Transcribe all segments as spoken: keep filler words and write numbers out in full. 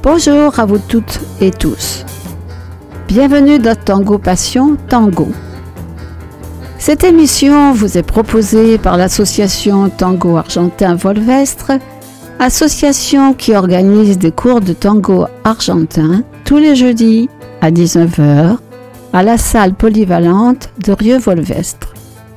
Bonjour à vous toutes et tous. Bienvenue dans Tango Passion Tango. Cette émission vous est proposée par l'association Tango Argentin Volvestre, association qui organise des cours de tango argentin tous les jeudis à dix-neuf heures à la salle polyvalente de Rieux-Volvestre.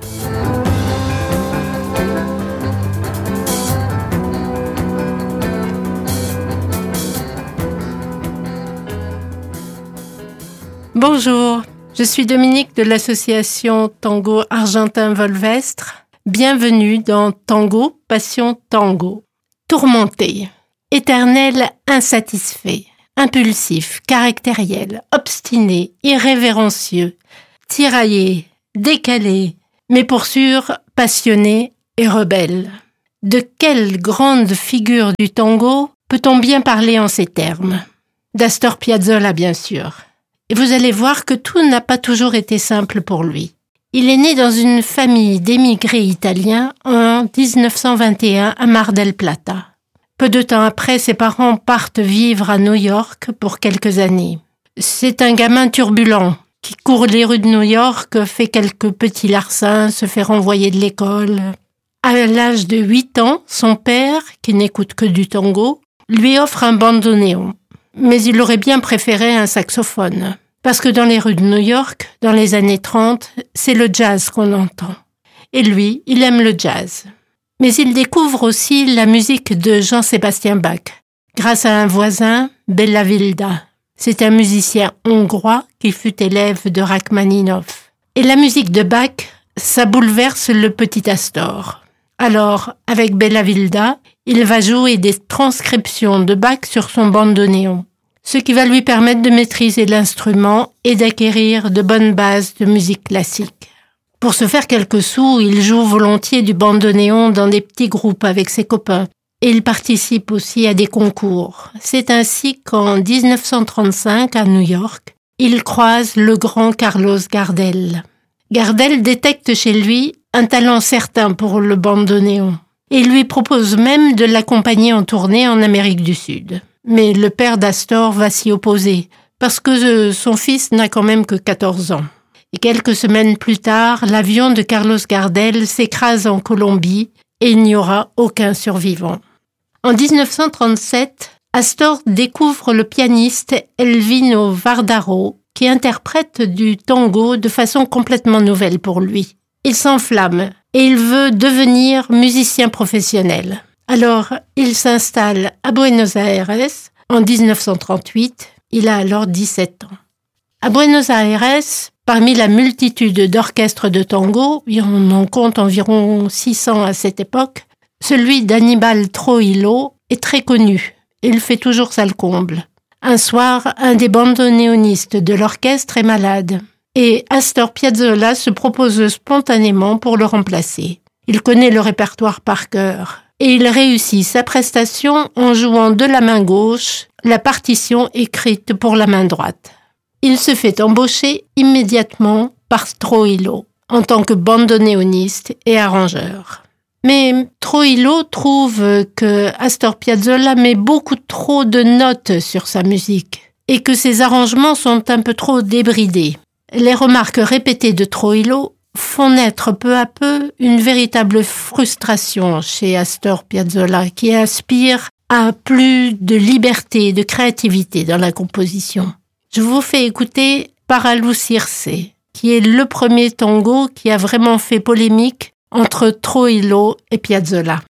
Bonjour, je suis Dominique de l'association Tango Argentin Volvestre. Bienvenue dans Tango Passion Tango. Tourmenté, éternel insatisfait, impulsif, caractériel, obstiné, irrévérencieux, tiraillé, décalé, mais pour sûr passionné et rebelle. De quelle grande figure du tango peut-on bien parler en ces termes ? D'Astor Piazzolla, bien sûr. Et vous allez voir que tout n'a pas toujours été simple pour lui. Il est né dans une famille d'émigrés italiens en dix-neuf cent vingt et un à Mar del Plata. Peu de temps après, ses parents partent vivre à New York pour quelques années. C'est un gamin turbulent qui court les rues de New York, fait quelques petits larcins, se fait renvoyer de l'école. À l'âge de huit ans, son père, qui n'écoute que du tango, lui offre un bandoneon. Mais il aurait bien préféré un saxophone. Parce que dans les rues de New York, dans les années trente, c'est le jazz qu'on entend. Et lui, il aime le jazz. Mais il découvre aussi la musique de Jean-Sébastien Bach, grâce à un voisin, Béla Vilda. C'est un musicien hongrois qui fut élève de Rachmaninoff. Et la musique de Bach, ça bouleverse le petit Astor. Alors, avec Béla Vilda, il va jouer des transcriptions de Bach sur son bandoneon, ce qui va lui permettre de maîtriser l'instrument et d'acquérir de bonnes bases de musique classique. Pour se faire quelques sous, il joue volontiers du bandoneon dans des petits groupes avec ses copains et il participe aussi à des concours. C'est ainsi qu'en dix-neuf cent trente-cinq, à New York, il croise le grand Carlos Gardel. Gardel détecte chez lui un talent certain pour le bandoneon et lui propose même de l'accompagner en tournée en Amérique du Sud. Mais le père d'Astor va s'y opposer, parce que son fils n'a quand même que quatorze ans. Et quelques semaines plus tard, l'avion de Carlos Gardel s'écrase en Colombie et il n'y aura aucun survivant. En dix-neuf cent trente-sept, Astor découvre le pianiste Elvino Vardaro, qui interprète du tango de façon complètement nouvelle pour lui. Il s'enflamme et il veut devenir musicien professionnel. Alors, il s'installe à Buenos Aires en dix-neuf cent trente-huit. Il a alors dix-sept ans. À Buenos Aires, parmi la multitude d'orchestres de tango, on en compte environ six cents à cette époque, celui d'Aníbal Troilo est très connu. Il fait toujours ça le comble. Un soir, un des bandoneonistes de l'orchestre est malade. Et Astor Piazzolla se propose spontanément pour le remplacer. Il connaît le répertoire par cœur. Et il réussit sa prestation en jouant de la main gauche la partition écrite pour la main droite. Il se fait embaucher immédiatement par Troilo en tant que bandoneoniste et arrangeur. Mais Troilo trouve que Astor Piazzolla met beaucoup trop de notes sur sa musique et que ses arrangements sont un peu trop débridés. Les remarques répétées de Troilo font naître peu à peu une véritable frustration chez Astor Piazzolla qui aspire à plus de liberté et de créativité dans la composition. Je vous fais écouter Paralucirse, qui est le premier tango qui a vraiment fait polémique entre Troilo et Piazzolla.